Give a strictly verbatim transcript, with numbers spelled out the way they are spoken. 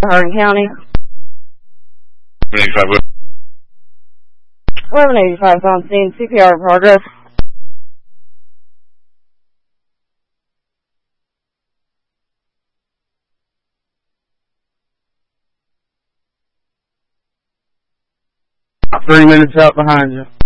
Hardin County. eleven eighty-five. eleven eighty-five on scene. C P R in progress. Three minutes out behind you.